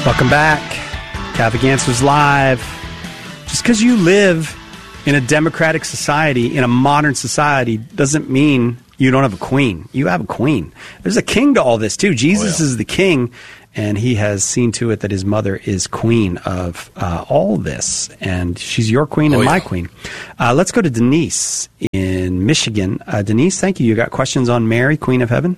Welcome back. Catholic Answers Live. Just because you live in a democratic society, in a modern society, doesn't mean you don't have a queen. You have a queen. There's a king to all this, too. Jesus is the king, and he has seen to it that his mother is queen of all this. And she's your queen and my queen. Let's go to Denise in Michigan. Denise, thank you. You got questions on Mary, Queen of Heaven?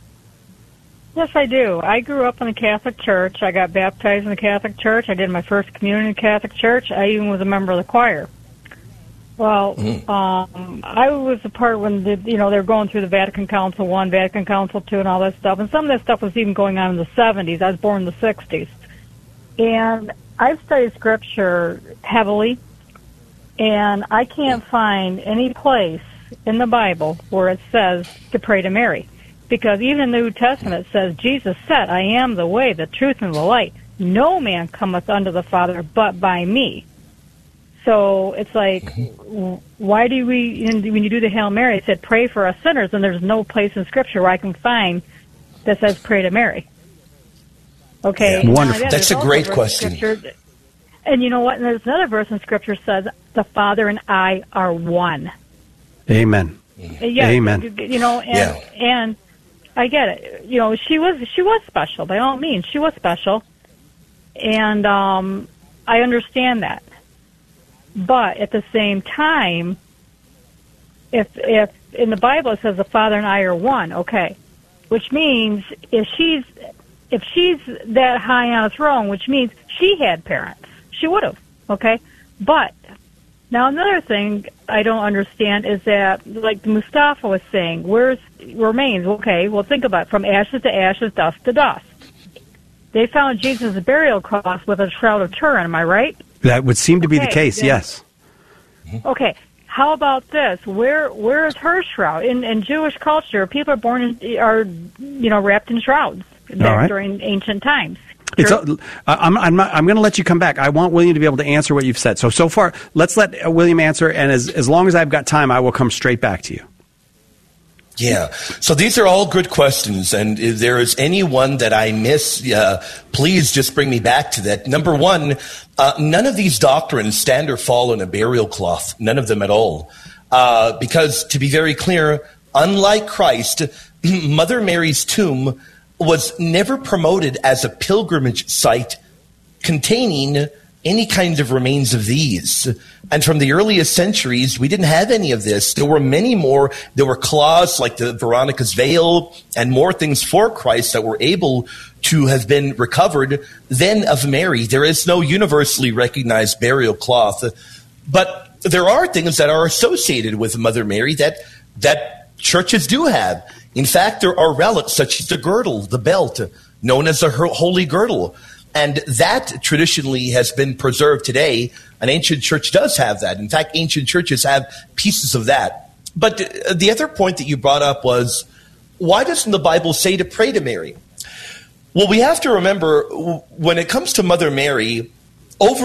Yes, I do. I grew up in the Catholic Church. I got baptized in the Catholic Church. I did my first communion in the Catholic Church. I even was a member of the choir. Well, I was a part when they were going through the Vatican Council I, Vatican Council II, and all that stuff. And some of that stuff was even going on in the 70s. I was born in the 60s. And I've studied Scripture heavily, and I can't find any place in the Bible where it says to pray to Mary. Because even in the New Testament it says, Jesus said, I am the way, the truth, and the light. No man cometh unto the Father but by me. So it's like, why do we, when you do the Hail Mary, it said, pray for us sinners, and there's no place in Scripture where I can find that says pray to Mary. Okay? Yeah. Wonderful. That's a great question. And you know what? And there's another verse in Scripture says, the Father and I are one. Amen. Yeah, Amen. And I get it. She was special, by all means. She was special. And I understand that. But at the same time, if in the Bible it says the Father and I are one, okay, which means if she's that high on a throne, which means she had parents. She would have, okay? But now another thing I don't understand is that, like Mustafa was saying, where's remains? Okay, well, think about it. From ashes to ashes, dust to dust. They found Jesus' burial cloth with a shroud of Turin, am I right? That would seem to be the case, yes. Okay, how about this? Where is her shroud? In Jewish culture, people are born wrapped in shrouds during ancient times. I'm going to let you come back. I want William to be able to answer what you've said. So far, let's let William answer, and as long as I've got time, I will come straight back to you. Yeah. So these are all good questions, and if there is any one that I miss, please just bring me back to that. Number one, none of these doctrines stand or fall on a burial cloth. None of them at all. Because to be very clear, unlike Christ, Mother Mary's tomb was never promoted as a pilgrimage site containing any kinds of remains of these. And from the earliest centuries, we didn't have any of this. There were many more. There were cloths like the Veronica's veil and more things for Christ that were able to have been recovered than of Mary. There is no universally recognized burial cloth. But there are things that are associated with Mother Mary that churches do have. In fact, there are relics such as the girdle, the belt, known as the Holy Girdle. And that traditionally has been preserved today. An ancient church does have that. In fact, ancient churches have pieces of that. But the other point that you brought up was, why doesn't the Bible say to pray to Mary? Well, we have to remember, when it comes to Mother Mary, more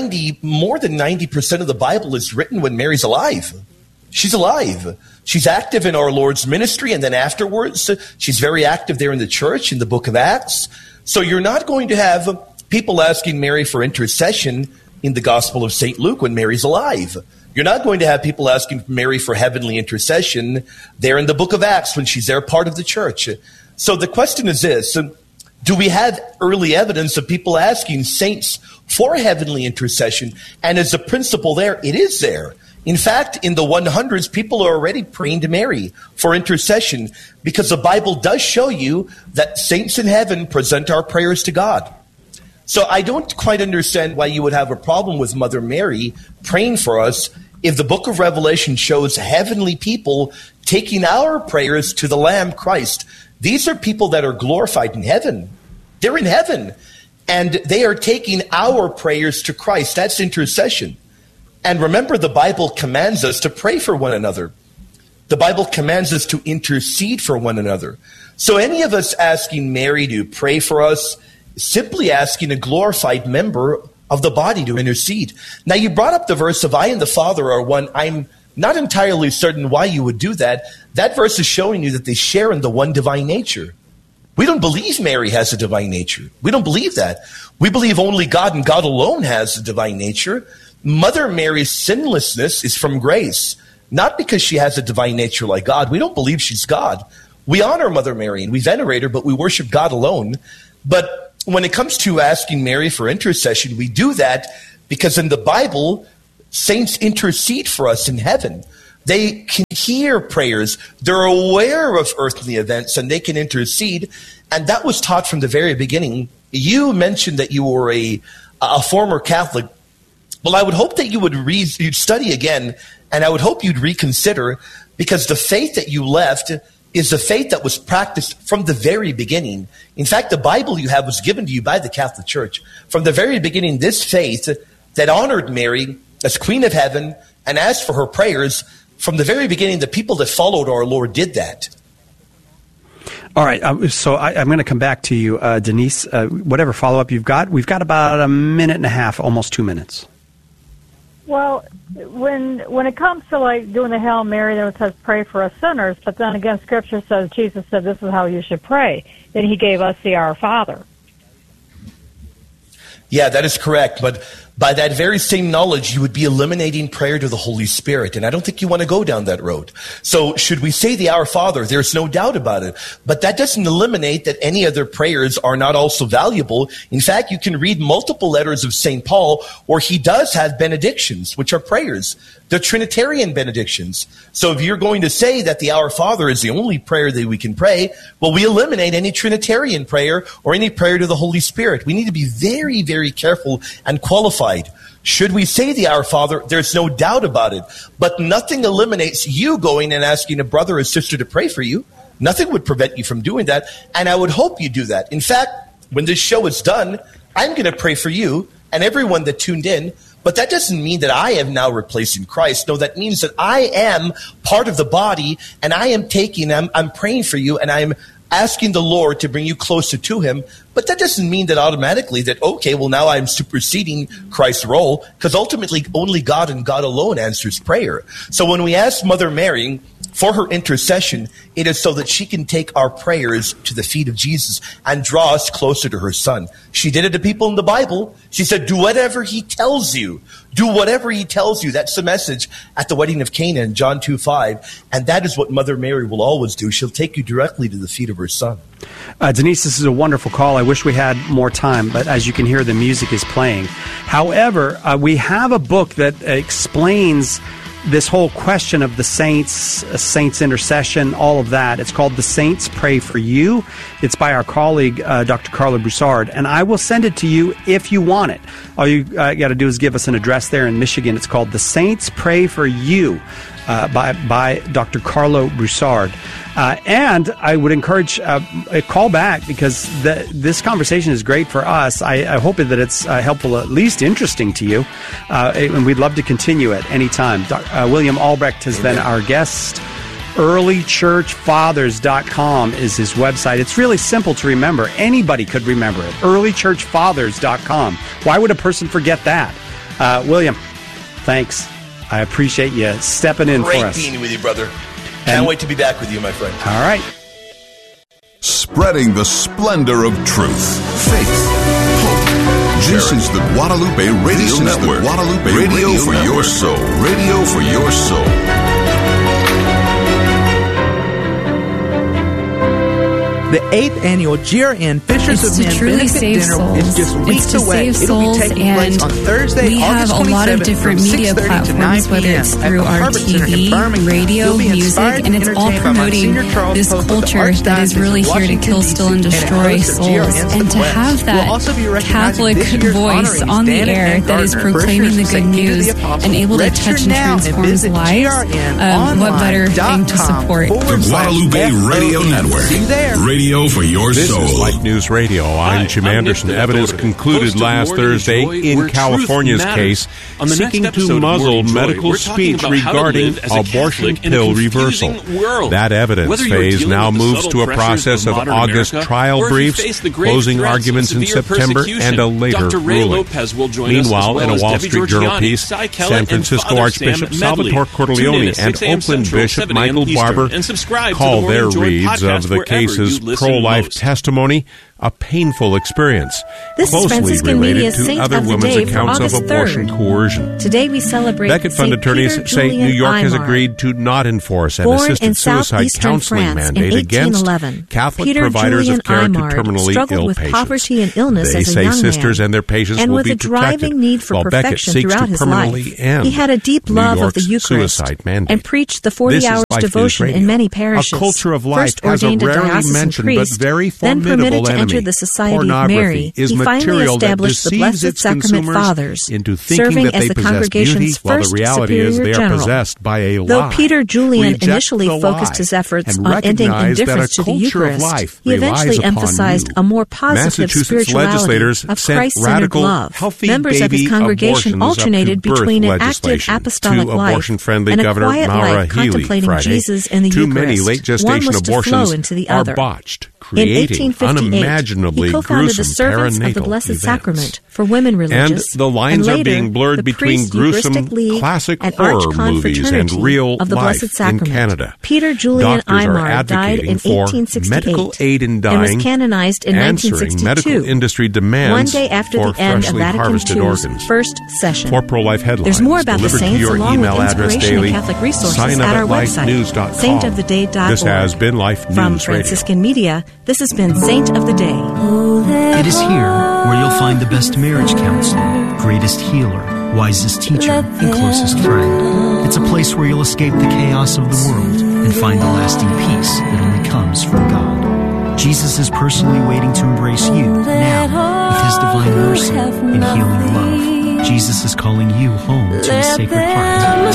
than 90% of the Bible is written when Mary's alive. She's alive. She's active in our Lord's ministry, and then afterwards, she's very active there in the church, in the book of Acts. So you're not going to have people asking Mary for intercession in the Gospel of St. Luke when Mary's alive. You're not going to have people asking Mary for heavenly intercession there in the book of Acts when she's there, part of the church. So the question is this: do we have early evidence of people asking saints for heavenly intercession? And as a principle there, it is there. In fact, in the 100s, people are already praying to Mary for intercession because the Bible does show you that saints in heaven present our prayers to God. So I don't quite understand why you would have a problem with Mother Mary praying for us if the book of Revelation shows heavenly people taking our prayers to the Lamb Christ. These are people that are glorified in heaven. They're in heaven, and they are taking our prayers to Christ. That's intercession. And remember, the Bible commands us to pray for one another. The Bible commands us to intercede for one another. So any of us asking Mary to pray for us is simply asking a glorified member of the body to intercede. Now, you brought up the verse of I and the Father are one. I'm not entirely certain why you would do that. That verse is showing you that they share in the one divine nature. We don't believe Mary has a divine nature. We don't believe that. We believe only God and God alone has a divine nature. Mother Mary's sinlessness is from grace, not because she has a divine nature like God. We don't believe she's God. We honor Mother Mary and we venerate her, but we worship God alone. But when it comes to asking Mary for intercession, we do that because in the Bible, saints intercede for us in heaven. They can hear prayers. They're aware of earthly events and they can intercede. And that was taught from the very beginning. You mentioned that you were a former Catholic. Well, I would hope that you'd study again, and I would hope you'd reconsider, because the faith that you left is the faith that was practiced from the very beginning. In fact, the Bible you have was given to you by the Catholic Church. From the very beginning, this faith that honored Mary as Queen of Heaven and asked for her prayers, from the very beginning, the people that followed our Lord did that. All right, so I'm going to come back to you, Denise. Whatever follow-up you've got, we've got about a minute and a half, almost 2 minutes. Well, when it comes to like doing the Hail Mary, there it says pray for us sinners, but then again, Scripture says Jesus said this is how you should pray. Then He gave us the Our Father. Yeah, that is correct. But by that very same knowledge, you would be eliminating prayer to the Holy Spirit. And I don't think you want to go down that road. So should we say the Our Father? There's no doubt about it. But that doesn't eliminate that any other prayers are not also valuable. In fact, you can read multiple letters of St. Paul where he does have benedictions, which are prayers. They're Trinitarian benedictions. So if you're going to say that the Our Father is the only prayer that we can pray, well, we eliminate any Trinitarian prayer or any prayer to the Holy Spirit. We need to be very, very careful and qualified. Should we say the Our Father? There's no doubt about it. But nothing eliminates you going and asking a brother or sister to pray for you. Nothing would prevent you from doing that. And I would hope you do that. In fact, when this show is done, I'm going to pray for you and everyone that tuned in. But that doesn't mean that I am now replacing Christ. No, that means that I am part of the body, and I am I'm praying for you, and I'm asking the Lord to bring you closer to Him. But that doesn't mean that automatically that, okay, well, now I'm superseding Christ's role, because ultimately only God and God alone answers prayer. So when we ask Mother Mary for her intercession, it is so that she can take our prayers to the feet of Jesus and draw us closer to her Son. She did it to people in the Bible. She said, do whatever He tells you. Do whatever He tells you. That's the message at the wedding of Cana in John 2:5. And that is what Mother Mary will always do. She'll take you directly to the feet of her Son. Denise, this is a wonderful call. I wish we had more time, but as you can hear, the music is playing. However, we have a book that explains this whole question of the saints intercession, all of that. It's called The Saints Pray for You. It's by our colleague, Dr. Carla Broussard, and I will send it to you if you want it. All you got to do is give us an address there in Michigan. It's called The Saints Pray for You by Dr. Carla Broussard. And I would encourage a call back, because this conversation is great for us. I hope that it's helpful, at least interesting to you. And we'd love to continue it anytime. William Albrecht has been our guest. earlychurchfathers.com is his website. It's really simple to remember. Anybody could remember it. earlychurchfathers.com. Why would a person forget that? William, thanks. I appreciate you stepping in for us. Great being with you, brother. Can't wait to be back with you, my friend. All right. Spreading the splendor of truth, faith, hope. This is the Guadalupe Radio Network. Guadalupe Radio for your soul. Radio for your soul. The 8th annual GRN Fishers of Men Benefit Dinner is just weeks away. It'll be taking place on Thursday, we have August 27th, a lot of different media platforms, whether it's through our TV, radio, music, and it's all promoting this culture that is really here to kill, steal, and destroy souls. And to have that Catholic voice on the air that is proclaiming the good news and able to touch and transform lives, what better thing to support? The Guadalupe Radio Network. See you there. Radio for your This soul. is Life News Radio. I'm Jim Anderson. Evidence concluded last Thursday in California's case seeking to muzzle medical speech regarding abortion pill reversal. That evidence phase now moves to a process of August trial briefs, closing arguments in September, and a later ruling. Meanwhile, in a Wall Street Journal piece, San Francisco Archbishop Salvatore Cordileone and Oakland Bishop Michael Barber call their reads of the cases pro-life testimony, a painful experience, This closely is Franciscan related Media's to Saint other of the women's Day for accounts of August abortion 3rd. coercion. Today we celebrate Becket Fund Saint attorneys Peter say Julian New York has Aymar. agreed to not enforce an Born assisted in suicide southeastern counseling France mandate in against 1811, Catholic Peter providers Julian of care Aymar to terminally struggled ill with patients. poverty and illness They as a say young sisters man, and their patients and will with be a protected, driving need for while Becket perfection seeks throughout to his permanently life. end He had a deep New love York's of the Eucharist suicide mandate. and preached the This 40 is hours Life News devotion Radio. in many parishes. A culture of life First has a ordained a rarely diocesan mentioned but priest, very then formidable permitted to enemy. enter the Society of Pornography Mary. is He finally material that established the deceives Blessed its Sacrament consumers Fathers, into thinking serving that as they the possess congregation's beauty, while the first reality is superior they are general. possessed by a Though lie. Peter Julian Reject initially the focused lie his efforts and on ending recognize that a indifference to the culture of Eucharist, life he eventually relies upon emphasized you. a more positive Massachusetts spirituality legislators of sent Christ-centered radical, love. healthy Members of his baby congregation abortions alternated up to birth between an active legislation apostolic to life abortion-friendly and a Governor quiet Maura life Healey contemplating Friday. Jesus in the Too Eucharist. many late One gestation was to flow abortions into the are other. botched, In creating 1858, unimaginably he co-founded the gruesome Servants of the perinatal Blessed events. Sacrament for women religious, And the lines and are later, being blurred the between Priest gruesome Eucharistic League classic and horror movies and Archconfraternity real of the life Blessed in Sacrament. Canada. Peter Julian Doctors are Aymar died advocating in for 1868 medical aid in and dying, was canonized in answering 1962, medical industry demands one day after for the end of freshly Vatican harvested II's organs. first session. For pro-life headlines, There's more about the delivered to saints your along with email address inspiration daily. and Catholic resources Sign up at our website, lifenews.com. saintoftheday.org. This has been Life News From Radio. Franciscan Media, this has been Saint of the Day. It is here where you'll find the best marriage counselor, greatest healer, wisest teacher, and closest friend. It's a place where you'll escape the chaos of the world and find the lasting peace that only comes from God. Jesus is personally waiting to embrace you now with his divine mercy and healing love. Jesus is calling you home to his Sacred Heart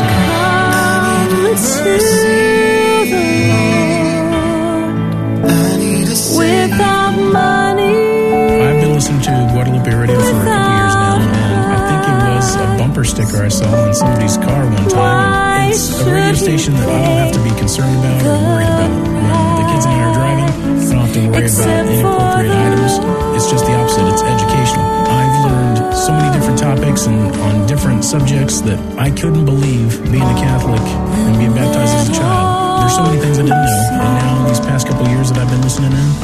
Without money. I've been listening to Guadalupe Radio for a couple years now, and I think it was a bumper sticker I saw in somebody's car one time. It's a radio station that I don't have to be concerned about or worried about. When the kids and I are driving, I don't have to worry about inappropriate items. It's just the opposite. It's educational. I've learned so many different topics and on different subjects that I couldn't believe being a Catholic and being baptized as a child. There's so many things I didn't know, and now these past couple years that I've been listening in,